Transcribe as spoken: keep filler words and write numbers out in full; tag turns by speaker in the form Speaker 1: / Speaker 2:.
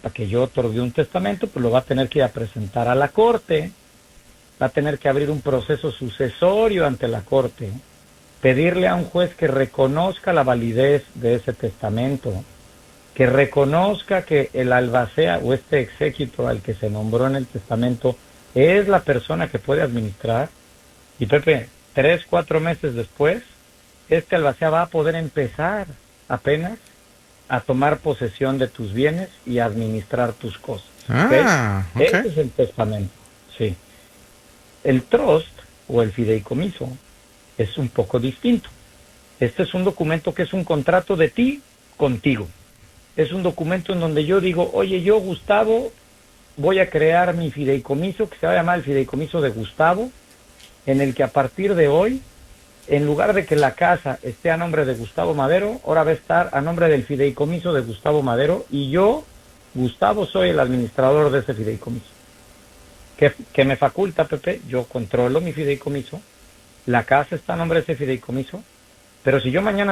Speaker 1: sepa que yo otorgué un testamento, pues lo va a tener que ir a presentar a la corte, va a tener que abrir un proceso sucesorio ante la corte, pedirle a un juez que reconozca la validez de ese testamento, que reconozca que el albacea o este exéquito al que se nombró en el testamento es la persona que puede administrar. Y Pepe, tres, cuatro meses después, este albacea va a poder empezar apenas a tomar posesión de tus bienes y a administrar tus cosas.
Speaker 2: Ah,
Speaker 1: ¿Okay?
Speaker 2: ok.
Speaker 1: Ese es el testamento, sí. El trust o el fideicomiso es un poco distinto. Este es un documento que es un contrato de ti contigo. Es un documento en donde yo digo, oye, yo, Gustavo, voy a crear mi fideicomiso, que se va a llamar el fideicomiso de Gustavo, en el que a partir de hoy, en lugar de que la casa esté a nombre de Gustavo Madero, ahora va a estar a nombre del fideicomiso de Gustavo Madero, y yo, Gustavo, soy el administrador de ese fideicomiso. ¿Qué, qué me faculta, Pepe? Yo controlo mi fideicomiso, la casa está a nombre de ese fideicomiso, pero si yo mañana